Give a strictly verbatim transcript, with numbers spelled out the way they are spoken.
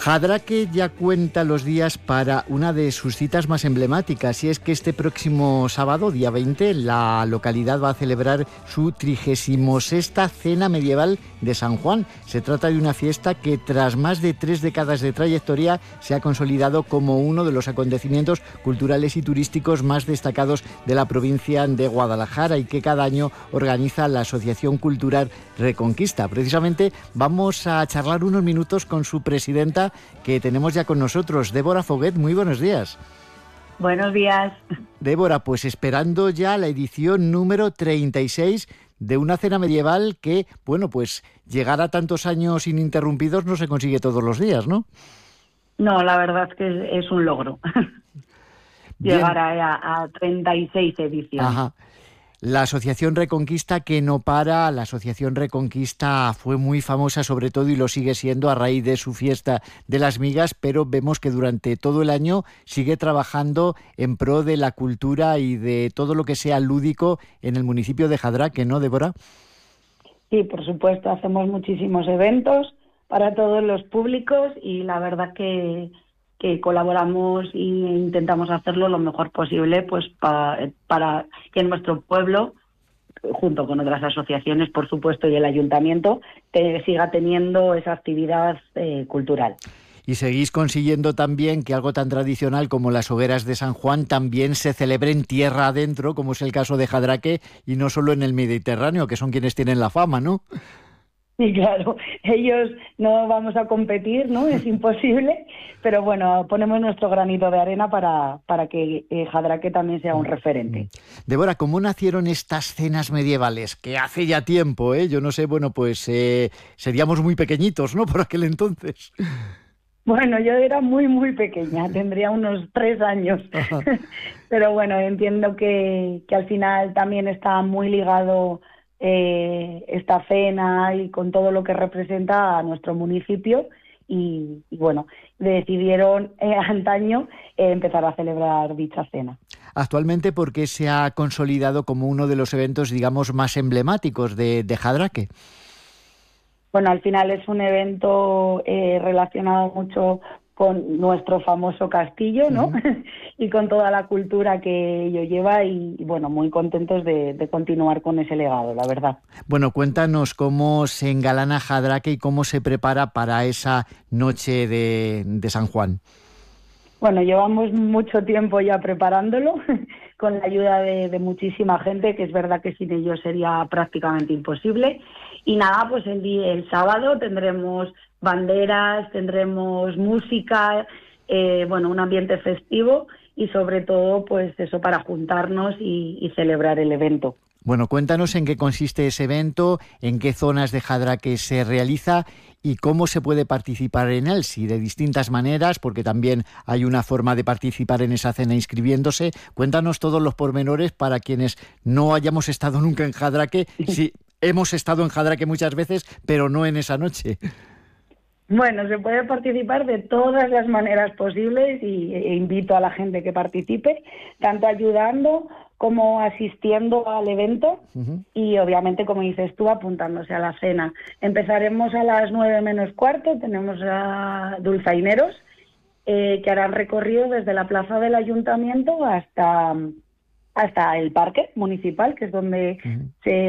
Jadraque ya cuenta los días para una de sus citas más emblemáticas, y es que este próximo sábado, día veinte, la localidad va a celebrar su trigésima sexta Cena Medieval de San Juan. Se trata de una fiesta que, tras más de tres décadas de trayectoria, se ha consolidado como uno de los acontecimientos culturales y turísticos más destacados de la provincia de Guadalajara, y que cada año organiza la Asociación Cultural Reconquista. Precisamente vamos a charlar unos minutos con su presidenta, que tenemos ya con nosotros, Débora Foguet. Muy buenos días. Buenos días. Débora, pues esperando ya la edición número treinta y seis de una cena medieval que, bueno, pues llegar a tantos años ininterrumpidos no se consigue todos los días, ¿no? No, la verdad es que es un logro. Llegar a, a treinta y seis ediciones. Ajá. La Asociación Reconquista, que no para, la Asociación Reconquista fue muy famosa sobre todo, y lo sigue siendo a raíz de su fiesta de las migas, pero vemos que durante todo el año sigue trabajando en pro de la cultura y de todo lo que sea lúdico en el municipio de Jadraque, ¿no, Débora? Sí, por supuesto, hacemos muchísimos eventos para todos los públicos y la verdad que, que colaboramos e intentamos hacerlo lo mejor posible, pues pa, para que nuestro pueblo, junto con otras asociaciones, por supuesto, y el ayuntamiento, te, siga teniendo esa actividad eh, cultural. Y seguís consiguiendo también que algo tan tradicional como las hogueras de San Juan también se celebre en tierra adentro, como es el caso de Jadraque, y no solo en el Mediterráneo, que son quienes tienen la fama, ¿no? Sí, claro, ellos no vamos a competir, ¿no? Es imposible, pero bueno, ponemos nuestro granito de arena para, para que eh, Jadraque también sea un referente. Débora, ¿cómo nacieron estas cenas medievales? Que hace ya tiempo, ¿eh? Yo no sé, bueno, pues eh, seríamos muy pequeñitos, ¿no? Por aquel entonces. Bueno, yo era muy, muy pequeña, tendría unos tres años, pero bueno, entiendo que, que al final también está muy ligado eh, esta cena y con todo lo que representa a nuestro municipio y, y bueno, decidieron eh, antaño eh, empezar a celebrar dicha cena. Actualmente, ¿por qué se ha consolidado como uno de los eventos, digamos, más emblemáticos de, de Jadraque? Bueno, al final es un evento eh, relacionado mucho con nuestro famoso castillo, ¿no? Uh-huh. Y con toda la cultura que ello lleva y, y bueno, muy contentos de, de continuar con ese legado, la verdad. Bueno, cuéntanos cómo se engalana Jadraque y cómo se prepara para esa noche de, de San Juan. Bueno, llevamos mucho tiempo ya preparándolo, con la ayuda de, de muchísima gente, que es verdad que sin ellos sería prácticamente imposible. Y nada, pues el, día, el sábado tendremos banderas, tendremos música, eh, bueno, un ambiente festivo y sobre todo, pues eso, para juntarnos y, y celebrar el evento. Bueno, cuéntanos en qué consiste ese evento, en qué zonas de Jadraque se realiza y cómo se puede participar en él, si de distintas maneras, porque también hay una forma de participar en esa cena inscribiéndose. Cuéntanos todos los pormenores para quienes no hayamos estado nunca en Jadraque. Sí, hemos estado en Jadraque muchas veces, pero no en esa noche. Bueno, se puede participar de todas las maneras posibles y e invito a la gente que participe, tanto ayudando como asistiendo al evento uh-huh. y obviamente, como dices tú, apuntándose a la cena. Empezaremos a las nueve menos cuarto, tenemos a dulzaineros eh, que harán recorrido desde la plaza del ayuntamiento hasta, hasta el parque municipal, que es donde uh-huh. se